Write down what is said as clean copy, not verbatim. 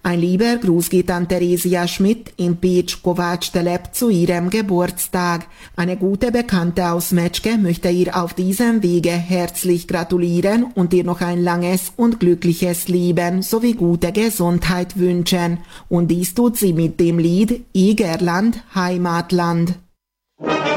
Ein lieber Gruß geht an Theresia Schmidt in Pécs-Kovács-Telep zu ihrem Geburtstag. Eine gute Bekannte aus Metzger möchte ihr auf diesem Wege herzlich gratulieren und ihr noch ein langes und glückliches Leben sowie gute Gesundheit wünschen. Und dies tut sie mit dem Lied Egerland, Heimatland.